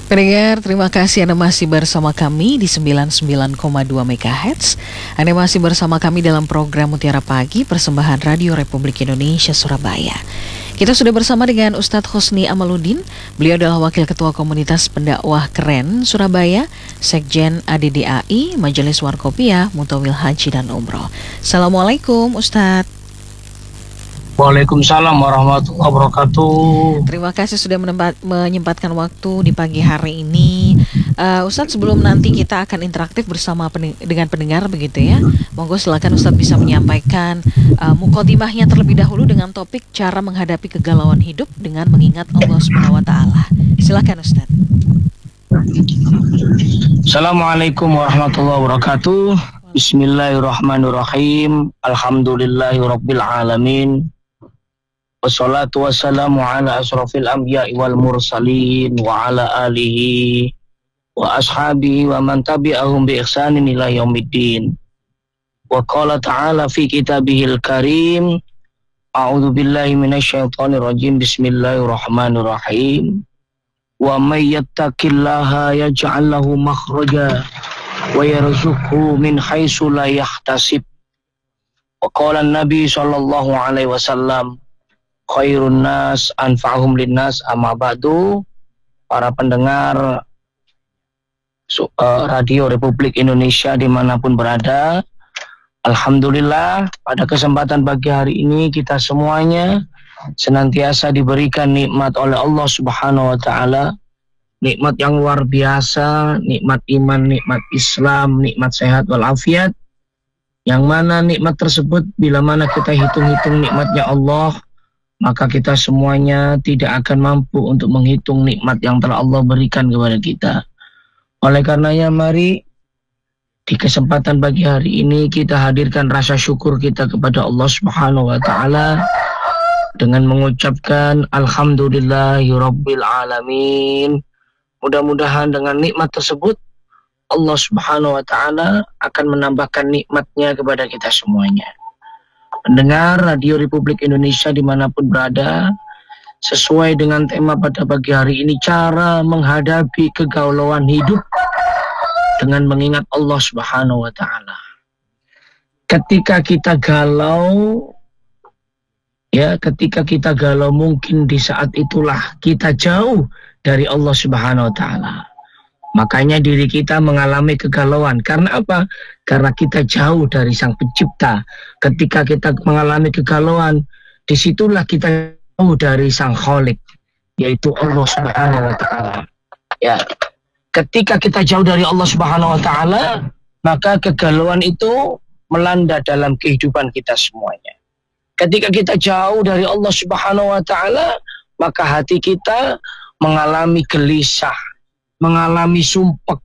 Pendengar, terima kasih Anda masih bersama kami di 99,2 MHz. Anda masih bersama kami dalam program Mutiara Pagi, persembahan Radio Republik Indonesia Surabaya. Kita sudah bersama dengan Ustadz Husni Amaluddin. Beliau adalah Wakil Ketua Komunitas Pendakwah Keren Surabaya, Sekjen ADDAI, Majelis Warkopiyah, Mutawil Haji dan Umroh. Assalamualaikum Ustadz. Waalaikumsalam warahmatullahi wabarakatuh. Terima kasih sudah menyempatkan waktu di pagi hari ini. Ustadz, sebelum nanti kita akan interaktif bersama dengan pendengar begitu ya. Monggo silakan Ustadz bisa menyampaikan muqaddimahnya terlebih dahulu dengan topik cara menghadapi kegalauan hidup dengan mengingat Allah Subhanahu wa taala. Silakan Ustadz. Assalamualaikum warahmatullahi wabarakatuh. Bismillahirrahmanirrahim. Alhamdulillahirabbil alamin. Wassalatu wassalamu ala asrafil anbiya'i wal mursalin wa ala alihi wa ashabihi wa man tabi'ahum bi ihsanin ila yaumiddin. Wa qala ta'ala fi kitabihil karim, a'udzu billahi minasyaitonir rajim, bismillahirrahmanirrahim. Wa may yattaqillaha yaj'al lahu makhraja wa yarzuqhu min haitsu la yahtasib. Wa qala an-nabi sallallahu alaihi wasallam, khairun nas anfa'uhum linnas, amma ba'du. Para pendengar Radio Republik Indonesia dimanapun berada, alhamdulillah pada kesempatan pagi hari ini kita semuanya senantiasa diberikan nikmat oleh Allah Subhanahu wa taala, nikmat yang luar biasa, nikmat iman, nikmat Islam, nikmat sehat walafiat, yang mana nikmat tersebut bila mana kita hitung-hitung nikmatnya Allah, maka kita semuanya tidak akan mampu untuk menghitung nikmat yang telah Allah berikan kepada kita. Oleh karenanya mari di kesempatan pagi hari ini kita hadirkan rasa syukur kita kepada Allah Subhanahu wa taala dengan mengucapkan alhamdulillahirabbil alamin. Mudah-mudahan dengan nikmat tersebut Allah Subhanahu wa taala akan menambahkan nikmatnya kepada kita semuanya. Pendengar Radio Republik Indonesia dimanapun berada, sesuai dengan tema pada pagi hari ini, cara menghadapi kegalauan hidup dengan mengingat Allah Subhanahu wa taala. Ketika kita galau, mungkin di saat itulah kita jauh dari Allah Subhanahu wa taala. Makanya diri kita mengalami kegalauan. Karena apa? Karena kita jauh dari Sang Pencipta. Ketika kita mengalami kegalauan, disitulah kita jauh dari Sang Khalik, yaitu Allah Subhanahu wa taala. Ya. Ketika kita jauh dari Allah Subhanahu wa taala, maka kegalauan itu melanda dalam kehidupan kita semuanya. Ketika kita jauh dari Allah Subhanahu wa taala, maka hati kita mengalami gelisah, mengalami sumpek,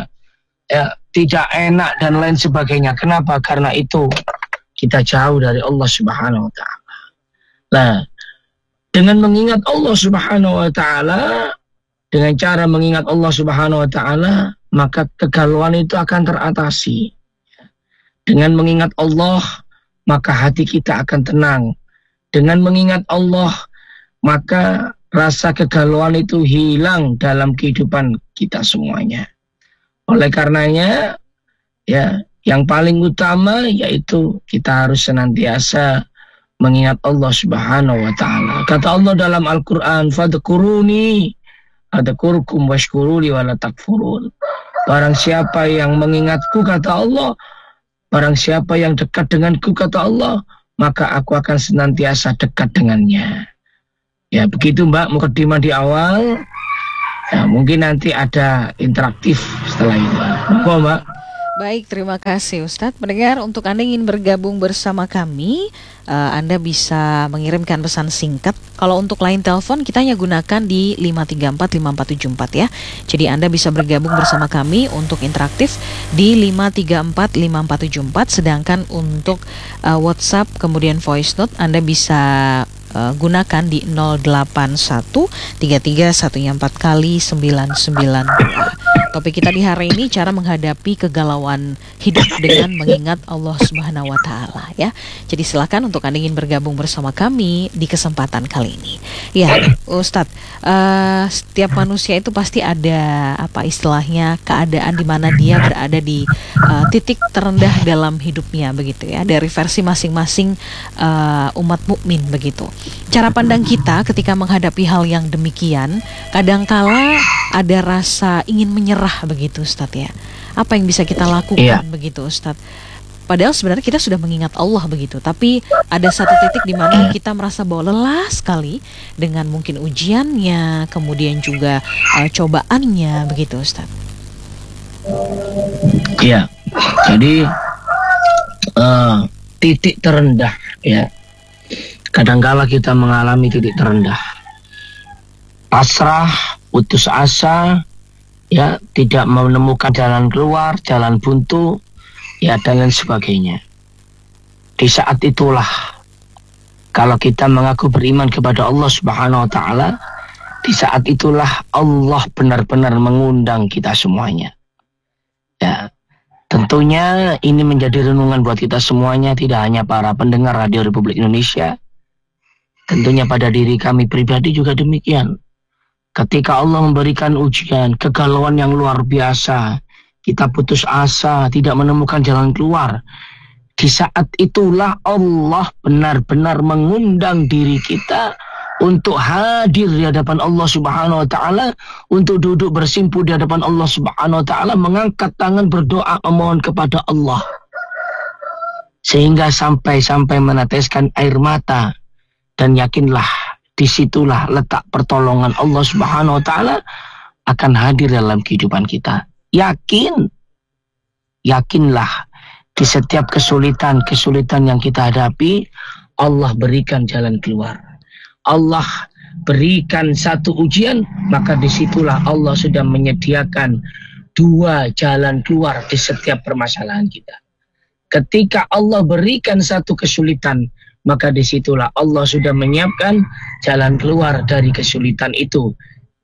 tidak enak dan lain sebagainya. Kenapa? Karena itu kita jauh dari Allah Subhanahu wa taala. Nah, dengan mengingat Allah Subhanahu wa taala, dengan cara mengingat Allah Subhanahu wa taala, maka kegalauan itu akan teratasi. Dengan mengingat Allah, maka hati kita akan tenang. Dengan mengingat Allah, maka rasa kegalauan itu hilang dalam kehidupan kita semuanya. Oleh karenanya, yang paling utama yaitu kita harus senantiasa mengingat Allah Subhanahu wa taala. Kata Allah dalam Al-Qur'an, "Fadhkuruni adzkurkum washkuruli wala takfurun." Barang siapa yang mengingatku, kata Allah, barang siapa yang dekat denganku, kata Allah, maka aku akan senantiasa dekat dengannya. Ya, begitu Mbak, mukaddimah di awal. Ya, mungkin nanti ada interaktif setelah itu. Monggo Mbak. Baik, terima kasih Ustadz. Pendengar, untuk Anda ingin bergabung bersama kami, Anda bisa mengirimkan pesan singkat. Kalau untuk line telepon, kita hanya gunakan di 5345474 ya. Jadi Anda bisa bergabung bersama kami untuk interaktif di 5345474. Sedangkan untuk WhatsApp kemudian voice note, Anda bisa gunakan di 081 33 1 4 kali 992. Topik kita di hari ini cara menghadapi kegalauan hidup dengan mengingat Allah Subhanahu wa taala ya. Jadi silakan untuk Anda ingin bergabung bersama kami di kesempatan kali ini. Ya, Ustadz, setiap manusia itu pasti ada apa istilahnya keadaan di mana dia berada di titik terendah dalam hidupnya begitu ya. Dari versi masing-masing umat mukmin begitu. Cara pandang kita ketika menghadapi hal yang demikian, kadangkala ada rasa ingin menyerah begitu Ustadz ya. Apa yang bisa kita lakukan begitu Ustadz? Padahal sebenarnya kita sudah mengingat Allah begitu, tapi ada satu titik di mana kita merasa bahwa lelah sekali dengan mungkin ujiannya, kemudian juga cobaannya begitu Ustadz. Ya, jadi titik terendah ya. Kadangkala kita mengalami titik terendah, pasrah, putus asa, ya, tidak menemukan jalan keluar, jalan buntu, ya, dan lain sebagainya. Di saat itulah, kalau kita mengaku beriman kepada Allah Subhanahu wa taala, di saat itulah Allah benar-benar mengundang kita semuanya. Ya, tentunya ini menjadi renungan buat kita semuanya, tidak hanya para pendengar Radio Republik Indonesia. Tentunya pada diri kami pribadi juga demikian. Ketika Allah memberikan ujian, kegalauan yang luar biasa, kita putus asa, tidak menemukan jalan keluar. Di saat itulah Allah benar-benar mengundang diri kita untuk hadir di hadapan Allah Subhanahu wa taala, untuk duduk bersimpu di hadapan Allah Subhanahu wa taala, mengangkat tangan berdoa memohon kepada Allah. Sehingga sampai meneteskan air mata, dan yakinlah disitulah letak pertolongan Allah Subhanahu wa taala akan hadir dalam kehidupan kita. Yakinlah di setiap kesulitan yang kita hadapi, Allah berikan jalan keluar. Allah berikan satu ujian, maka disitulah Allah sudah menyediakan dua jalan keluar di setiap permasalahan kita. Ketika Allah berikan satu kesulitan, maka disitulah Allah sudah menyiapkan jalan keluar dari kesulitan itu.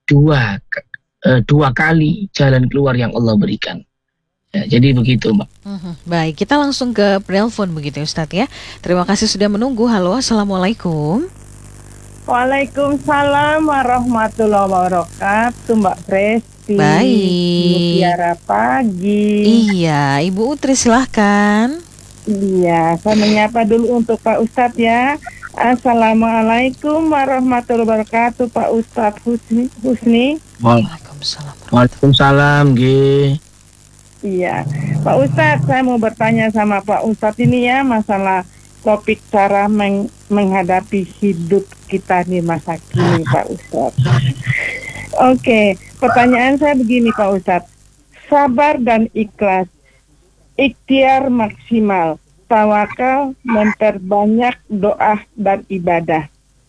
Dua kali jalan keluar yang Allah berikan. Ya, jadi begitu, Mbak. Baik, kita langsung ke penelpon begitu Ustadz ya. Terima kasih sudah menunggu. Halo, Assalamualaikum. Waalaikumsalam warahmatullahi wabarakatuh, Mbak Presti. Baik. Mutiara Pagi. Iya, Ibu Utri silahkan. Iya, saya menyapa dulu untuk Pak Ustadz ya. Assalamualaikum warahmatullahi wabarakatuh, Pak Ustadz Husni. Waalaikumsalam, Iya, Pak Ustadz, saya mau bertanya sama Pak Ustadz ini ya, masalah topik cara menghadapi hidup kita di masa kini, Pak Ustadz. Oke, pertanyaan saya begini, Pak Ustadz. Sabar dan ikhlas, ikhtiar maksimal, tawakal, memperbanyak doa dan ibadah.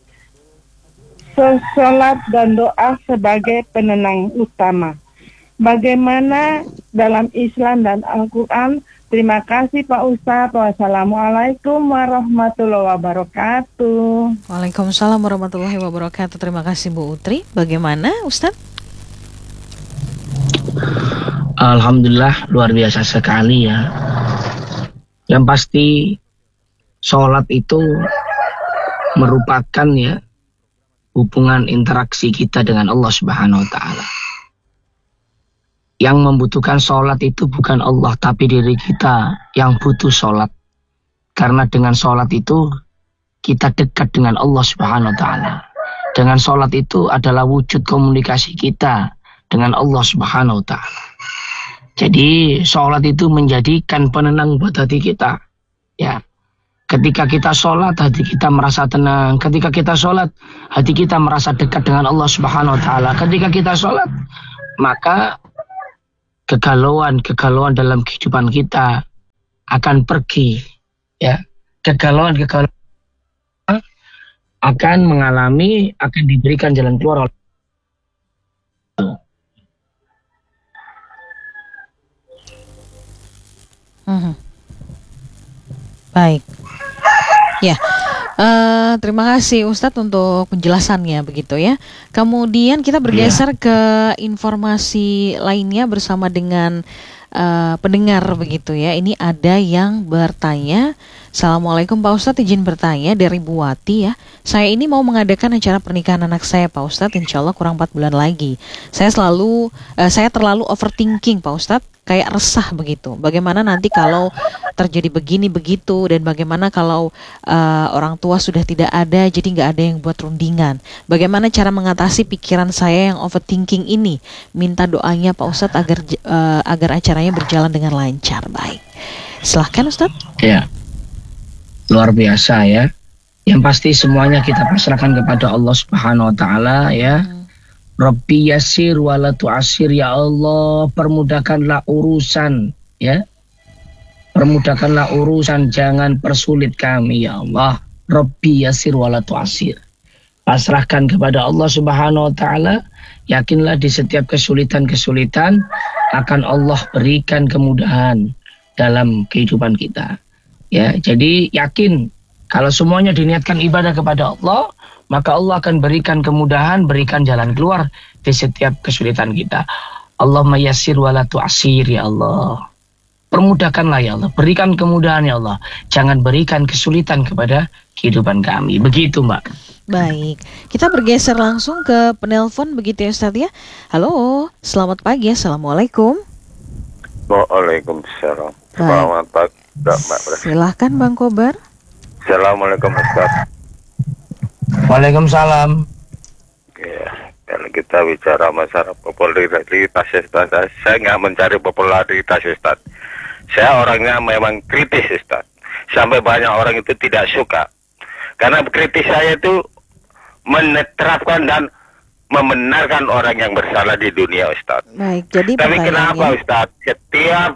Salat dan doa sebagai penenang utama. Bagaimana dalam Islam dan Al-Quran? Terima kasih Pak Ustadz. Wassalamualaikum warahmatullahi wabarakatuh. Waalaikumsalam warahmatullahi wabarakatuh. Terima kasih Bu Utri. Bagaimana Ustadz? Alhamdulillah, luar biasa sekali ya. Yang pasti sholat itu merupakan ya hubungan interaksi kita dengan Allah Subhanahu wa taala. Yang membutuhkan sholat itu bukan Allah, tapi diri kita yang butuh sholat. Karena dengan sholat itu kita dekat dengan Allah Subhanahu wa taala. Dengan sholat itu adalah wujud komunikasi kita dengan Allah Subhanahu wa taala. Jadi sholat itu menjadikan penenang buat hati kita. Ya, ketika kita sholat hati kita merasa tenang. Ketika kita sholat hati kita merasa dekat dengan Allah Subhanahu wa taala. Ketika kita sholat maka kegalauan dalam kehidupan kita akan pergi. Ya, kegalauan akan diberikan jalan keluar. Baik. Ya, Terima kasih Ustadz untuk penjelasannya begitu ya. Kemudian kita bergeser ke informasi lainnya bersama dengan pendengar begitu ya. Ini ada yang bertanya, Assalamualaikum Pak Ustadz, izin bertanya dari Bu Wati ya. Saya ini mau mengadakan acara pernikahan anak saya Pak Ustadz, insya Allah kurang 4 bulan lagi. Saya terlalu overthinking Pak Ustadz, kayak resah begitu. Bagaimana nanti kalau terjadi begini begitu, dan bagaimana kalau orang tua sudah tidak ada, jadi nggak ada yang buat rundingan. Bagaimana cara mengatasi pikiran saya yang overthinking ini? Minta doanya Pak Ustadz agar acaranya berjalan dengan lancar. Baik, silahkan Ustadz. Ya, luar biasa ya. Yang pasti semuanya kita pasrahkan kepada Allah Subhanahu Wa Taala ya. Rabbi yasir wala tu'asir, ya Allah, permudahkanlah urusan ya. Permudahkanlah urusan, jangan persulit kami ya Allah. Rabbi yasir wala tu'asir. Pasrahkan kepada Allah Subhanahu Wa Taala. Yakinlah di setiap kesulitan-kesulitan akan Allah berikan kemudahan dalam kehidupan kita. Ya, jadi yakin kalau semuanya diniatkan ibadah kepada Allah, maka Allah akan berikan kemudahan, berikan jalan keluar di setiap kesulitan kita. Allahumma yassir wa la tu'asir ya Allah. Permudahkanlah ya Allah, berikan kemudahan ya Allah. Jangan berikan kesulitan kepada kehidupan kami. Begitu Mbak. Baik, kita bergeser langsung ke penelpon begitu ya Ustadz ya. Halo, selamat pagi, Assalamualaikum. Waalaikumsalam. Selamat pagi Mbak. Silahkan Bang Kobar. Assalamualaikum Ustaz. Waalaikumsalam. Ya, kalau kita bicara masalah popularitas Ustaz, saya nggak mencari popularitas Ustaz. Saya orangnya memang kritis Ustaz. Sampai banyak orang itu tidak suka. Karena kritis saya itu menerapkan dan membenarkan orang yang bersalah di dunia Ustaz. Baik, jadi tapi kenapa Ustaz? Setiap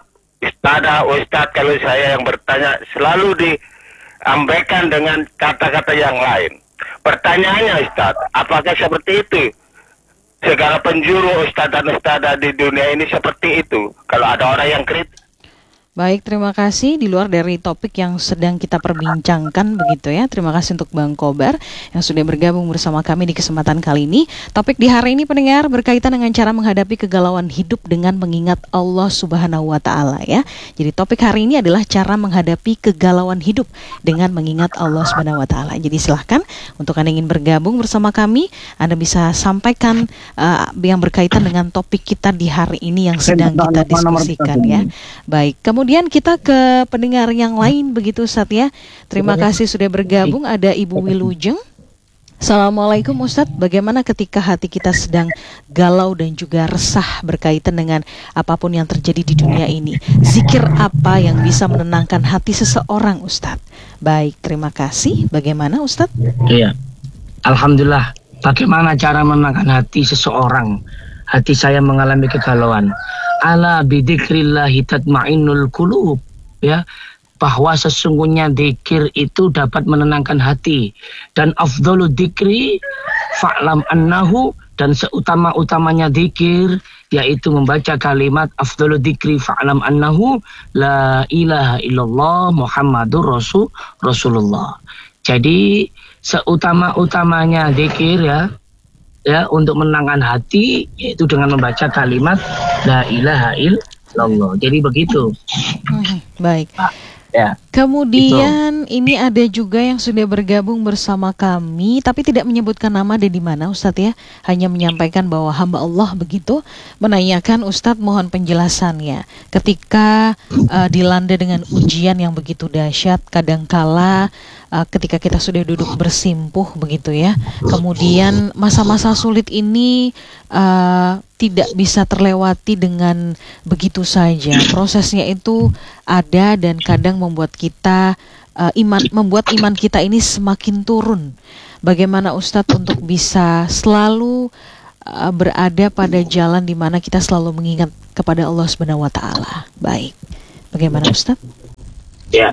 Ustaz kalau saya yang bertanya selalu diambaikan dengan kata-kata yang lain. Pertanyaannya Ustaz, apakah seperti itu? Segala penjuru Ustaz dan Ustazah di dunia ini seperti itu. Kalau ada orang yang kritis. Baik, terima kasih. Di luar dari topik yang sedang kita perbincangkan begitu ya. Terima kasih untuk Bang Kobar yang sudah bergabung bersama kami di kesempatan kali ini. Topik di hari ini pendengar berkaitan dengan cara menghadapi kegalauan hidup dengan mengingat Allah Subhanahu wa Ta'ala ya. Jadi topik hari ini adalah cara menghadapi kegalauan hidup dengan mengingat Allah Subhanahu wa Ta'ala. Jadi silahkan untuk Anda ingin bergabung bersama kami, Anda bisa sampaikan yang berkaitan dengan topik kita di hari ini yang sedang kita diskusikan ya. Baik, kemudian kita ke pendengar yang lain begitu Ustadz ya. Terima kasih sudah bergabung. Ada Ibu Wilujeng. Assalamualaikum Ustadz. Bagaimana ketika hati kita sedang galau dan juga resah berkaitan dengan apapun yang terjadi di dunia ini? Zikir apa yang bisa menenangkan hati seseorang Ustadz? Baik, terima kasih. Bagaimana Ustadz? Iya. Alhamdulillah. Bagaimana cara menenangkan hati seseorang? Hati saya mengalami kegalauan. Ala bidzikrillahi tatma'innul qulub ya, bahwa sesungguhnya zikir itu dapat menenangkan hati, dan afdhalu dzikri fa'lam annahu, dan seutama-utamanya zikir yaitu membaca kalimat afdhalu dzikri fa'lam annahu la ilaha illallah Muhammadur Rasulullah. Jadi seutama-utamanya zikir ya untuk menenangkan hati yaitu dengan membaca kalimat la ilaha illallah. Jadi begitu. Baik. Ya. Kemudian ini ada juga yang sudah bergabung bersama kami tapi tidak menyebutkan nama dan di mana Ustadz ya. Hanya menyampaikan bahwa hamba Allah begitu, menanyakan Ustadz mohon penjelasannya. Ketika dilanda dengan ujian yang begitu dahsyat, kadangkala ketika kita sudah duduk bersimpuh begitu ya. Kemudian masa-masa sulit ini tidak bisa terlewati dengan begitu saja. Prosesnya itu ada dan kadang membuat kita membuat iman kita ini semakin turun. Bagaimana Ustadz untuk bisa selalu berada pada jalan di mana kita selalu mengingat kepada Allah Subhanahu wa Ta'ala? Baik. Bagaimana Ustadz? Ya.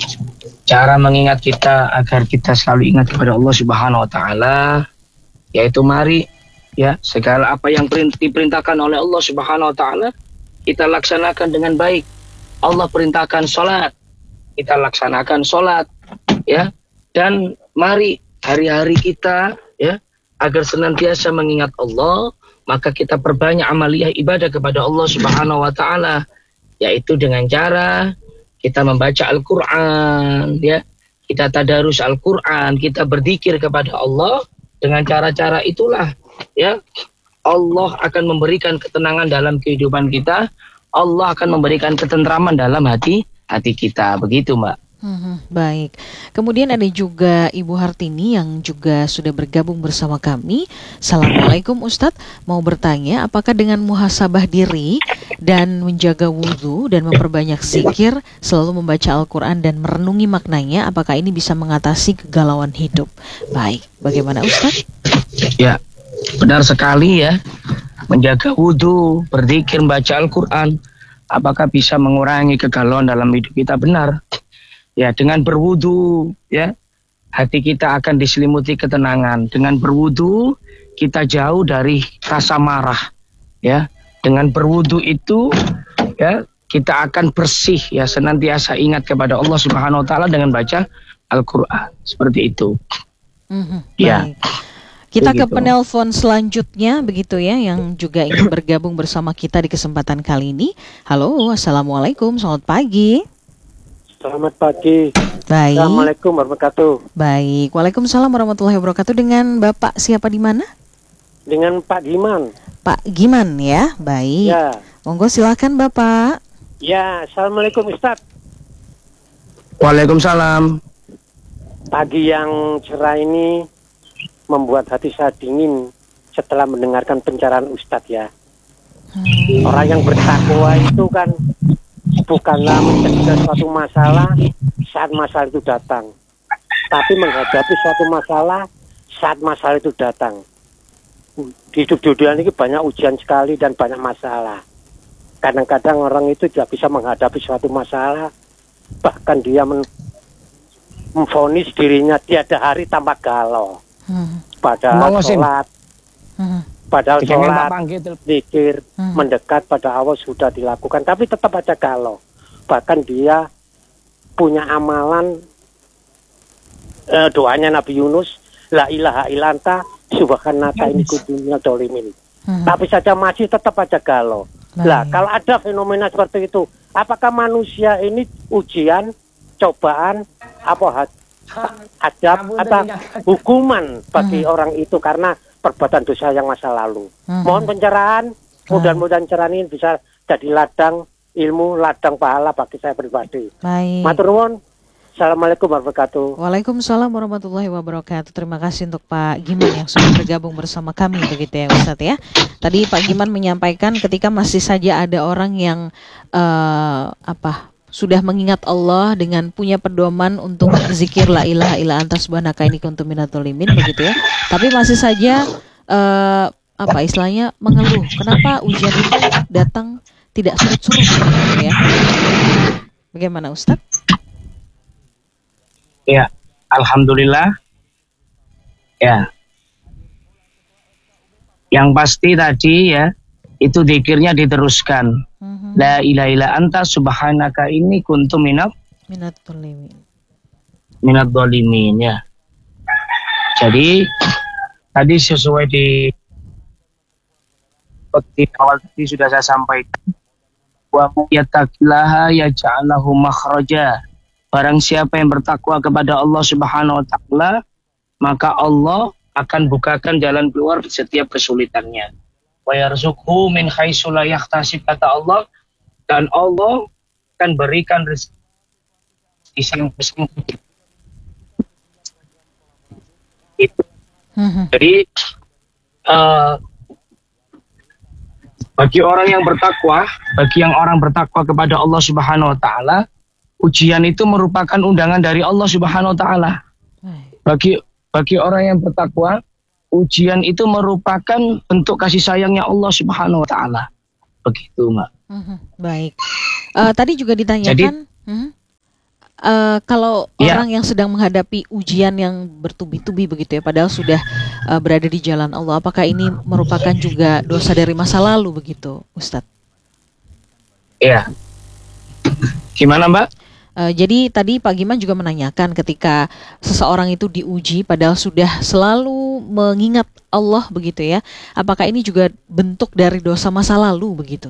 Cara mengingat kita agar kita selalu ingat kepada Allah Subhanahu wa Ta'ala yaitu mari ya, segala apa yang diperintahkan oleh Allah Subhanahu wa Ta'ala kita laksanakan dengan baik. Allah perintahkan sholat, kita laksanakan sholat ya, dan mari hari-hari kita ya agar senantiasa mengingat Allah, maka kita perbanyak amaliyah ibadah kepada Allah Subhanahu wa taala, yaitu dengan cara kita membaca Al-Qur'an ya. Kita tadarus Al-Qur'an, kita berzikir kepada Allah. Dengan cara-cara itulah ya Allah akan memberikan ketenangan dalam kehidupan kita. Allah akan memberikan ketentraman dalam hati kita. Begitu, Mbak. Baik. Kemudian ada juga Ibu Hartini yang juga sudah bergabung bersama kami. Assalamualaikum Ustadz. Mau bertanya, apakah dengan muhasabah diri dan menjaga wudhu dan memperbanyak zikir, selalu membaca Al-Quran dan merenungi maknanya, apakah ini bisa mengatasi kegalauan hidup? Baik, bagaimana Ustadz? Ya, benar sekali ya. Menjaga wudhu, berzikir, membaca Al-Quran, apakah bisa mengurangi kegalauan dalam hidup kita? Benar. Ya, dengan berwudu ya hati kita akan diselimuti ketenangan. Dengan berwudu kita jauh dari rasa marah ya. Dengan berwudu itu ya kita akan bersih ya, senantiasa ingat kepada Allah Subhanahu wa taala dengan baca Al-Qur'an. Seperti itu. Ya. Baik. Kita begitu. ke penelpon selanjutnya begitu ya, yang juga ingin bergabung bersama kita di kesempatan kali ini. Halo, assalamualaikum, selamat pagi. Selamat pagi. Baik. Assalamualaikum warahmatullahi wabarakatuh. Baik, waalaikumsalam warahmatullahi wabarakatuh. Dengan Bapak siapa di mana? Dengan Pak Giman. Pak Giman ya, baik. Ya. Monggo silakan Bapak. Ya, assalamualaikum Ustadz. Waalaikumsalam. Pagi yang cerah ini membuat hati saya dingin setelah mendengarkan pencerahan Ustadz ya. Orang yang bertakwa itu kan bukanlah mencegah suatu masalah saat masalah itu datang, tapi menghadapi suatu masalah saat masalah itu datang. Di hidup dunia ini banyak ujian sekali dan banyak masalah. Kadang-kadang orang itu tidak bisa menghadapi suatu masalah, bahkan dia memvonis dirinya tiada hari tanpa galau. Padahal sholat, padahal sholat, zikir, mendekat pada Allah sudah dilakukan, tapi tetap ada galau. Bahkan dia punya amalan doanya Nabi Yunus, la ilaha illa anta subhanaka inni kuntu minadz dzalimin. Tapi saja masih tetap ada galau. Lah, kalau ada fenomena seperti itu, apakah manusia ini ujian, cobaan, apa adab atau hukuman bagi orang itu karena perbuatan dosa yang masa lalu? Mohon pencerahan, mudah-mudahan pencerahan ini bisa jadi ladang ilmu, ladang pahala bagi saya pribadi. Baik. Matur nuwun. Assalamualaikum warahmatullahi wabarakatuh. Waalaikumsalam warahmatullahi wabarakatuh. Terima kasih untuk Pak Giman yang sudah bergabung bersama kami begitu ya Ustadz ya. Tadi Pak Giman menyampaikan ketika masih saja ada orang yang sudah mengingat Allah dengan punya pedoman untuk zikir la ilaha illa anta subhanaka inni kuntu minadz dzalimin begitu ya. Tapi masih saja istilahnya mengeluh. Kenapa ujian itu datang tidak surut-surut gitu ya. Bagaimana Ustadz? Ya, alhamdulillah. Ya. Yang pasti tadi ya, itu zikirnya diteruskan. La ilaha illa anta subhanaka inni kuntu minadz dzalimin ya. Jadi tadi sesuai di awal tadi sudah saya sampaikan, wa yattaqillaha yaj'al lahu makhraja. Barang siapa yang bertakwa kepada Allah Subhanahu wa taala, maka Allah akan bukakan jalan keluar setiap kesulitannya. Wa yarzuqhu min haitsu la yahtasib, kata Allah, dan Allah akan berikan rezeki yang besar. Itu. Jadi bagi orang yang bertakwa kepada Allah Subhanahu wa taala, ujian itu merupakan undangan dari Allah Subhanahu wa taala. Bagi orang yang bertakwa, ujian itu merupakan bentuk kasih sayangnya Allah Subhanahu wa taala. Begitu, Mbak. Baik. Tadi juga ditanyakan kalau orang yang sedang menghadapi ujian yang bertubi-tubi begitu ya, padahal sudah berada di jalan Allah, apakah ini merupakan juga dosa dari masa lalu begitu, Ustadz? Iya. Gimana, Mbak? Jadi tadi Pak Giman juga menanyakan ketika seseorang itu diuji padahal sudah selalu mengingat Allah begitu ya, apakah ini juga bentuk dari dosa masa lalu begitu?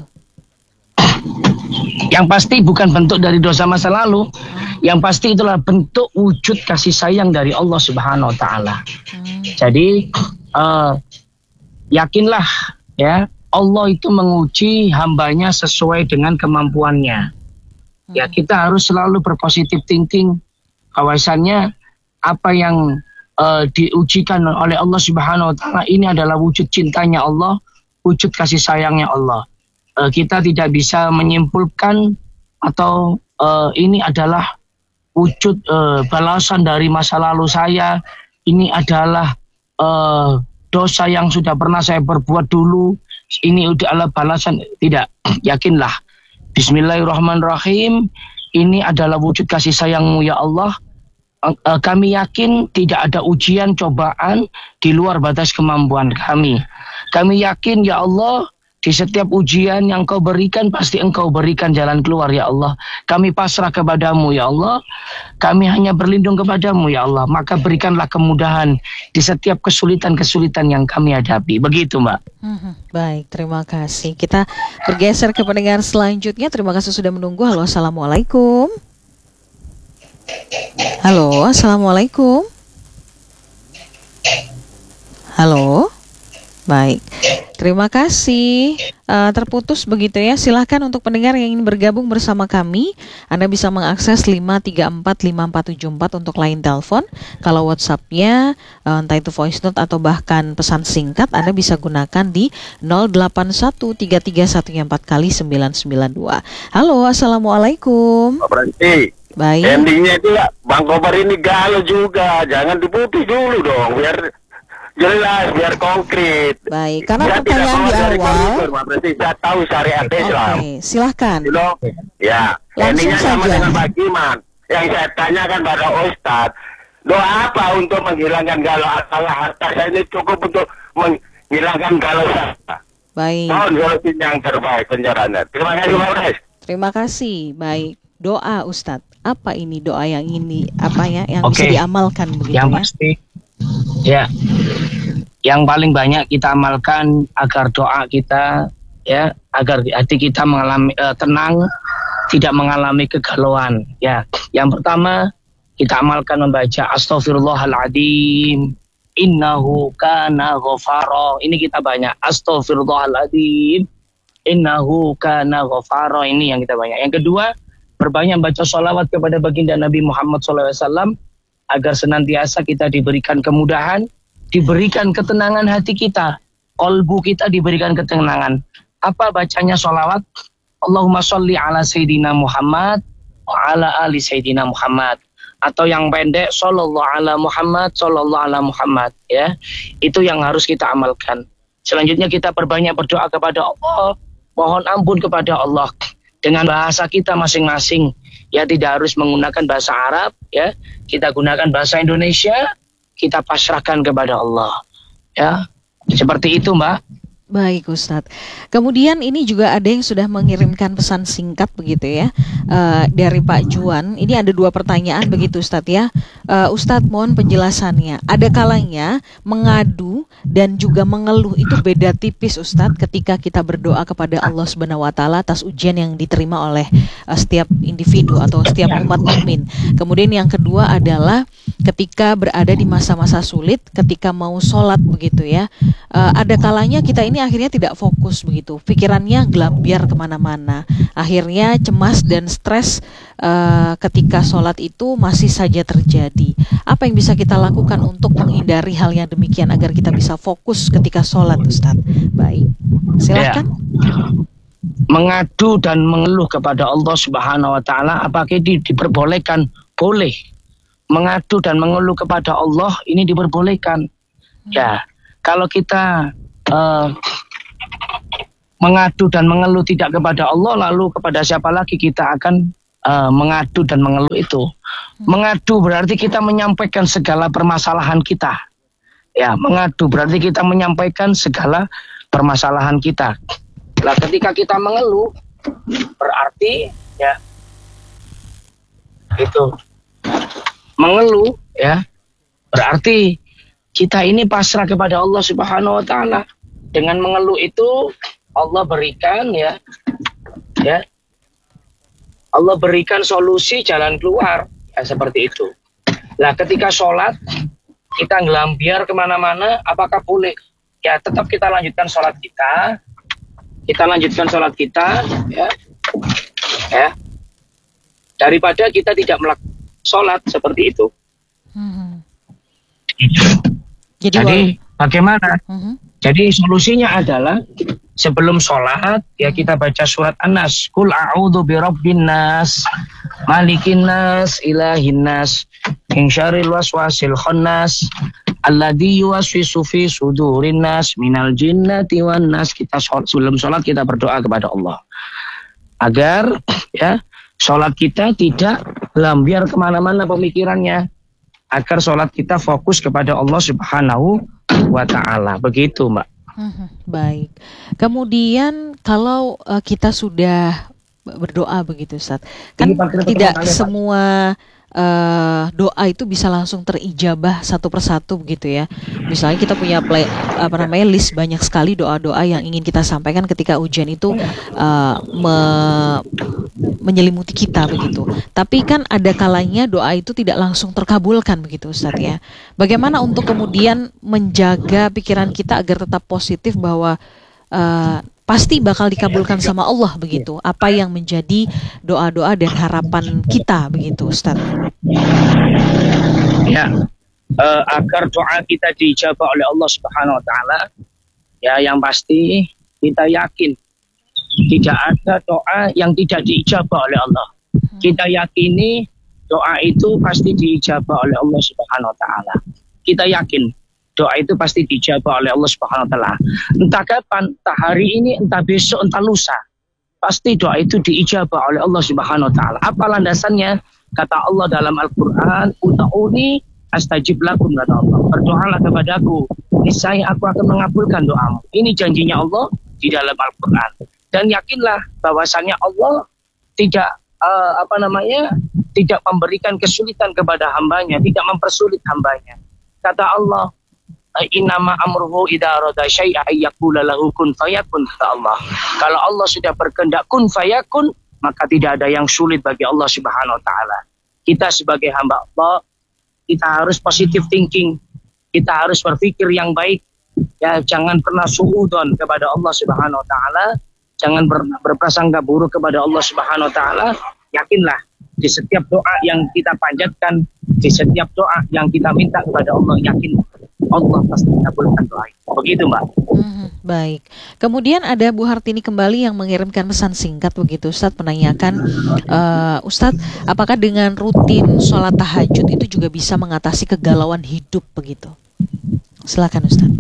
Yang pasti bukan bentuk dari dosa masa lalu. Yang pasti itulah bentuk wujud kasih sayang dari Allah Subhanahu wa taala. Jadi yakinlah ya, Allah itu menguji hambanya sesuai dengan kemampuannya. Ya, kita harus selalu berpositif thinking. Bahwasannya apa yang diujikan oleh Allah Subhanahu wa taala ini adalah wujud cintanya Allah, wujud kasih sayangnya Allah. Kita tidak bisa menyimpulkan atau ini adalah wujud balasan dari masa lalu saya, ini adalah dosa yang sudah pernah saya perbuat dulu, ini adalah balasan. Tidak, yakinlah Bismillahirrahmanirrahim, ini adalah wujud kasih sayang-Mu ya Allah. Kami yakin tidak ada ujian, cobaan di luar batas kemampuan kami. Kami yakin ya Allah, di setiap ujian yang Kau berikan, pasti Engkau berikan jalan keluar ya Allah. Kami pasrah kepadamu ya Allah. Kami hanya berlindung kepadamu ya Allah. Maka berikanlah kemudahan di setiap kesulitan-kesulitan yang kami hadapi. Begitu Mbak. Baik, terima kasih. Kita bergeser ke pendengar selanjutnya. Terima kasih sudah menunggu. Halo, Assalamualaikum. Halo, Assalamualaikum. Halo. Baik, terima kasih. Terputus begitu ya. Silahkan untuk pendengar yang ingin bergabung bersama kami, Anda bisa mengakses 5345474 untuk line telepon. Kalau WhatsApp-nya entah itu voice note atau bahkan pesan singkat, Anda bisa gunakan di 08133144-992. Halo, Assalamualaikum. Pak Berhenti. Baik. Endingnya itu ya, Bang Kobar ini galau juga. Jangan diputus dulu dong, biar jelas, biar konkret. Baik, karena Saya pertanyaan di awal. Saya tahu syariat Islam. Oke, silahkan. You know? Ya, Langsung endingnya sama saja. dengan Pak Giman. Yang saya tanyakan pada Ustadz, doa apa untuk menghilangkan galau masalah harta saya ini cukup untuk menghilangkan galau saya. Baik. Mohon solusi yang terbaik pencerahannya. Terima kasih Pak Pres. Terima kasih. Baik. Doa Ustadz. Apa ini doa yang ini? Apa ya yang bisa Oke. diamalkan begitu Yang ya? pasti ya, yang paling banyak kita amalkan agar doa kita ya, agar hati kita mengalami tenang, tidak mengalami kegalauan ya. Yang pertama kita amalkan membaca Astaghfirullahaladzim, innahu kana ghafara. Ini kita banyak Astaghfirullahaladzim, innahu kana ghafara. Ini yang kita banyak. Yang kedua, berbanyak baca sholawat kepada baginda Nabi Muhammad SAW agar senantiasa kita diberikan kemudahan, diberikan ketenangan hati kita, kolbu kita diberikan ketenangan. Apa bacanya sholawat? Allahumma sholli ala Sayyidina Muhammad wa ala ali Sayyidina Muhammad. Atau yang pendek, sallallahu ala Muhammad, sallallahu ala Muhammad. Ya, itu yang harus kita amalkan. Selanjutnya kita perbanyak berdoa kepada Allah, mohon ampun kepada Allah dengan bahasa kita masing-masing. Ya, tidak harus menggunakan bahasa Arab, ya. Kita gunakan bahasa Indonesia, kita pasrahkan kepada Allah. Ya, seperti itu, Mbak. Baik Ustadz. Kemudian ini juga ada yang sudah mengirimkan pesan singkat begitu ya, dari Pak Juan. Ini ada 2 pertanyaan begitu Ustadz ya. Ustadz mohon penjelasannya. Ada kalanya mengadu dan juga mengeluh itu beda tipis Ustadz ketika kita berdoa kepada Allah Subhanahu wa taala atas ujian yang diterima oleh setiap individu atau setiap umat mukmin. Kemudian yang kedua adalah ketika berada di masa-masa sulit, ketika mau sholat begitu ya. Ada kalanya kita ini akhirnya tidak fokus begitu, pikirannya gelambiar kemana-mana, akhirnya cemas dan stres ketika sholat itu masih saja terjadi. Apa yang bisa kita lakukan untuk menghindari hal yang demikian agar kita bisa fokus ketika sholat Ustadz? Baik, silakan. Ya. Mengadu dan mengeluh kepada Allah Subhanahu wa taala, apakah diperbolehkan? Boleh. Mengadu dan mengeluh kepada Allah ini diperbolehkan. Ya, kalau kita mengadu dan mengeluh tidak kepada Allah, lalu kepada siapa lagi kita akan mengadu dan mengeluh itu? Mengadu berarti kita menyampaikan segala permasalahan kita. Ya, mengadu berarti kita menyampaikan segala permasalahan kita. Nah, ketika kita mengeluh berarti ya itu mengeluh, ya, berarti kita ini pasrah kepada Allah Subhanahu wa taala. Dengan mengeluh itu Allah berikan ya. Allah berikan solusi jalan keluar, ya, seperti itu. Nah, ketika sholat kita ngelambiar kemana-mana, apakah boleh? Ya, tetap kita lanjutkan sholat kita. Ya. Daripada kita tidak melakukan sholat seperti itu. Jadi bagaimana? Jadi solusinya adalah sebelum sholat ya kita baca surat An-Nas. Qul a'udzu birabbin nas, malikin nas, ilahin nas, min syarril waswasil khannas, alladzi yuwaswisu fi sudurin nas, minal jinnati wan nas. Kita sebelum sholat kita berdoa kepada Allah agar ya sholat kita tidak lambiar kemana-mana pemikirannya, agar sholat kita fokus kepada Allah Subhanahu wa ta'ala. Begitu, Mbak. Baik. Kemudian kalau kita sudah berdoa begitu, Ustaz, kan tidak semua doa itu bisa langsung terijabah satu persatu begitu ya. Misalnya kita punya list banyak sekali doa-doa yang ingin kita sampaikan ketika ujian itu menyelimuti kita begitu. Tapi kan ada kalanya doa itu tidak langsung terkabulkan begitu, Ustaz ya. Bagaimana untuk kemudian menjaga pikiran kita agar tetap positif bahwa pasti bakal dikabulkan sama Allah begitu. Apa yang menjadi doa-doa dan harapan kita begitu, Ustaz? Ya, agar doa kita dijabah oleh Allah Subhanahu wa taala, ya yang pasti kita yakin tidak ada doa yang tidak diijabah oleh Allah. Kita yakini doa itu pasti diijabah oleh Allah Subhanahu wa taala. Kita yakin doa itu pasti dijabah oleh Allah Subhanahu wa taala. Entah kapan, entah hari ini, entah besok, entah lusa. Pasti doa itu diijabah oleh Allah Subhanahu wa taala. Apa landasannya? Kata Allah dalam Al-Qur'an, "Ud'uni astajib lakum," kata Allah. Berdoalah kepadaku, niscaya aku akan mengabulkan doamu. Ini janjinya Allah di dalam Al-Qur'an. Dan yakinlah bahwasannya Allah tidak tidak memberikan kesulitan kepada hambanya, tidak mempersulit hambanya. Kata Allah, innama amruhu idza arada syai'an ayyaqula lahu kun fayakun, kata Allah. Kalau Allah sudah berkehendak kun fayakun, maka tidak ada yang sulit bagi Allah Subhanahu wa taala. Kita sebagai hamba Allah, kita harus positive thinking. Kita harus berpikir yang baik. Ya, jangan pernah suudzon kepada Allah Subhanahu wa taala. Jangan berprasangka buruk kepada Allah Subhanahu wa taala. Yakinlah di setiap doa yang kita panjatkan, di setiap doa yang kita minta kepada Allah, yakin Allah pasti mengabulkan doa itu. Begitu, Mbak. Baik. Kemudian ada Bu Hartini kembali yang mengirimkan pesan singkat begitu, Ustadz, menanyakan, Ustadz, apakah dengan rutin sholat tahajud itu juga bisa mengatasi kegalauan hidup begitu? Silakan, Ustadz.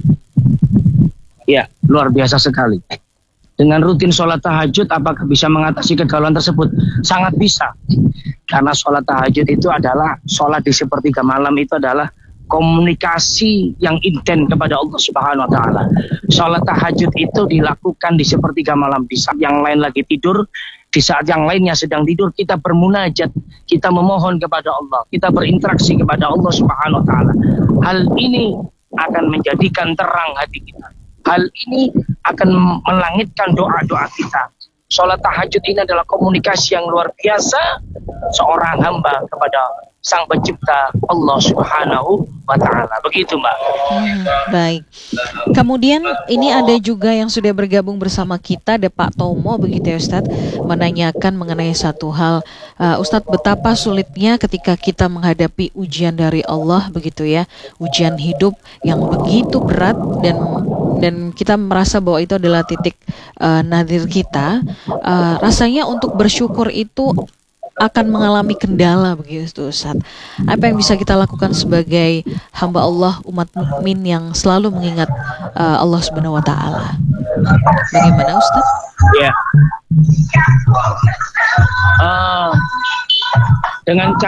Ya, luar biasa sekali. Dengan rutin sholat tahajud, apakah bisa mengatasi kegalauan tersebut? Sangat bisa. Karena sholat tahajud itu adalah, sholat di sepertiga malam itu adalah komunikasi yang intens kepada Allah Subhanahu wa taala. Sholat tahajud itu dilakukan di sepertiga malam, di saat yang lain lagi tidur, di saat yang lainnya sedang tidur, kita bermunajat, kita memohon kepada Allah, kita berinteraksi kepada Allah Subhanahu wa taala. Hal ini akan menjadikan terang hati kita. Hal ini akan melangitkan doa-doa kita. Sholat tahajud ini adalah komunikasi yang luar biasa seorang hamba kepada Sang Pencipta Allah Subhanahu wa taala. Begitu, Mbak. Baik. Kemudian ini ada juga yang sudah bergabung bersama kita, ada Pak Tomo begitu ya, Ustadz, menanyakan mengenai satu hal. Ustadz, betapa sulitnya ketika kita menghadapi ujian dari Allah begitu ya, ujian hidup yang begitu berat dan kita merasa bahwa itu adalah titik nadir kita. Rasanya untuk bersyukur itu akan mengalami kendala begitu, Ustaz. Apa yang bisa kita lakukan sebagai hamba Allah, umat mukmin yang selalu mengingat Allah Subhanahu wa taala? Bagaimana, Ustaz? Ya. Dengan